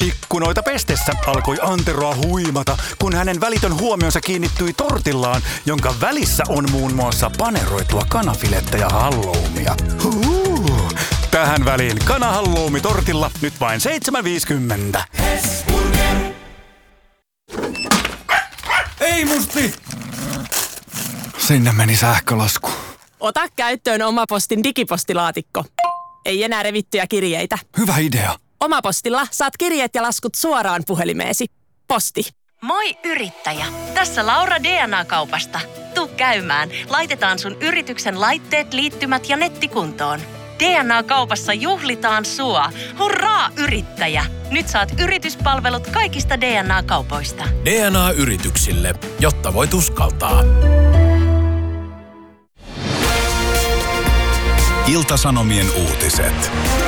Ikkunoita pestessä alkoi Anteroa huimata, kun hänen välitön huomionsa kiinnittyi tortillaan, jonka välissä on muun muassa paneroitua kanafilettä ja halloumia. Tähän väliin kanahalloumi tortilla nyt vain 7,50. Ei musti! Sinne meni sähkölasku. Ota käyttöön Omapostin digipostilaatikko. Ei enää revittyjä kirjeitä. Hyvä idea. Omapostilla saat kirjeet ja laskut suoraan puhelimeesi. Posti. Moi yrittäjä! Tässä Laura DNA-kaupasta. Tuu käymään. Laitetaan sun yrityksen laitteet, liittymät ja netti kuntoon. DNA-kaupassa juhlitaan sua. Hurraa yrittäjä! Nyt saat yrityspalvelut kaikista DNA-kaupoista. DNA-yrityksille, jotta voit uskaltaa. Ilta-Sanomien uutiset.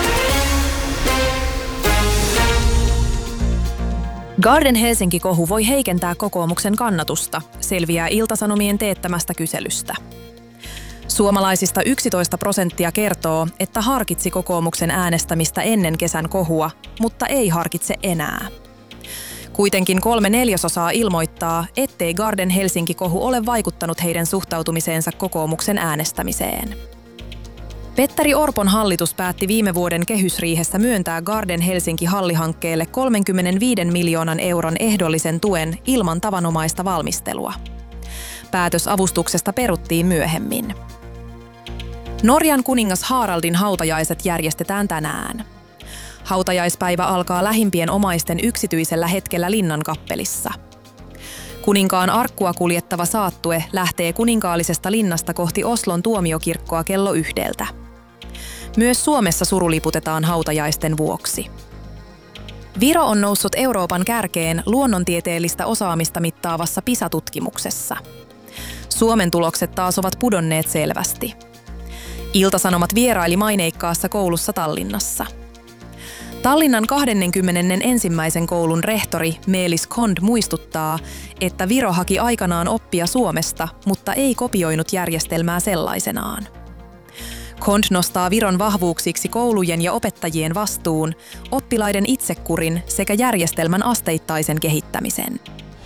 Garden Helsinki-kohu voi heikentää kokoomuksen kannatusta, selviää Ilta-Sanomien teettämästä kyselystä. Suomalaisista 11% kertoo, että harkitsi kokoomuksen äänestämistä ennen kesän kohua, mutta ei harkitse enää. Kuitenkin 3/4 ilmoittaa, ettei Garden Helsinki-kohu ole vaikuttanut heidän suhtautumiseensa kokoomuksen äänestämiseen. Petteri Orpon hallitus päätti viime vuoden kehysriihessä myöntää Garden Helsinki-hallihankkeelle 35 miljoonan euron ehdollisen tuen ilman tavanomaista valmistelua. Päätös avustuksesta peruttiin myöhemmin. Norjan kuningas Haraldin hautajaiset järjestetään tänään. Hautajaispäivä alkaa lähimpien omaisten yksityisellä hetkellä Linnankappelissa. Kuninkaan arkkua kuljettava saattue lähtee kuninkaallisesta linnasta kohti Oslon tuomiokirkkoa kello 1. Myös Suomessa suruliputetaan hautajaisten vuoksi. Viro on noussut Euroopan kärkeen luonnontieteellistä osaamista mittaavassa PISA-tutkimuksessa. Suomen tulokset taas ovat pudonneet selvästi. Ilta-Sanomat vieraili maineikkaassa koulussa Tallinnassa. Tallinnan 21. koulun rehtori Meelis Kond muistuttaa, että Viro haki aikanaan oppia Suomesta, mutta ei kopioinut järjestelmää sellaisenaan. Kond nostaa Viron vahvuuksiksi koulujen ja opettajien vastuun, oppilaiden itsekurin sekä järjestelmän asteittaisen kehittämisen.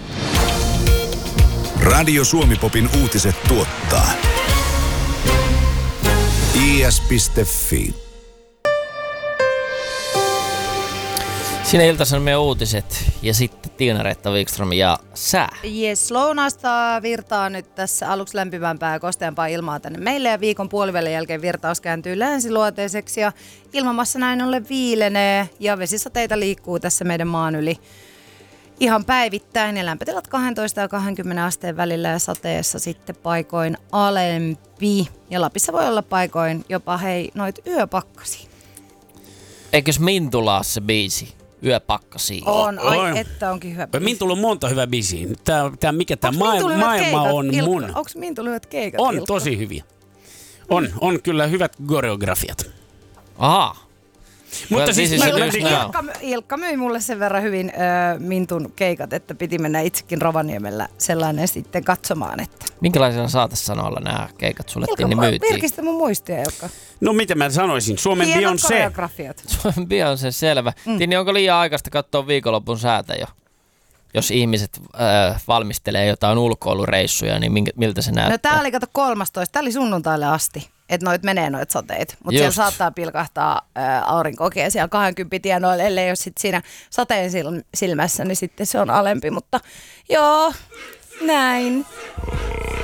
Radio Suomi-popin uutiset tuottaa is.fi. Siinä Ilta-Sanomien uutiset ja sitten Tiina-Reetta Wikström ja sää. Jes, lounasta virtaa nyt tässä aluksi lämpimämpää ja kosteampaa ilmaa tänne meille ja viikon puolivälin jälkeen virtaus kääntyy länsiluoteiseksi ja ilmamassa näin ollen viilenee ja vesisateita liikkuu tässä meidän maan yli ihan päivittäin ja lämpötilat 12 ja 20 asteen välillä ja sateessa sitten paikoin alempi ja Lapissa voi olla paikoin jopa noit yöpakkasi. Eikös Mintulaa se biisi? Yöpakkasi. On, ai että onkin hyvä biisi. Mintulla on monta hyvää biisiä. Tää maailma on mun. Onko Mintulla hyvät keikat? On tosi hyviä. On kyllä hyvät koreografiat. Aha. Mutta siis Ilkka myi mulle sen verran hyvin Mintun keikat, että piti mennä itsekin Rovaniemellä sellainen sitten katsomaan. Että. Minkälaisena saatasanoilla nämä keikat sulle Tinni myytiin? Virkistä mun muistia, Ilkka. No mitä mä sanoisin? Suomen Hienot Beyoncé. koreografiat. Suomen Beyoncé, selvä. Tinni, onko liian aikaista katsoa viikonlopun säätä jo? Jos ihmiset valmistelee jotain ulkoilureissuja, niin miltä se näyttää? No tää oli 13. Tää oli sunnuntaille asti, että menee noit sateet. Mutta siellä saattaa pilkahtaa aurinkokin siellä 20 tienoilla, ellei ole sit siinä sateen silmässä, niin sitten se on alempi. Mutta joo, näin.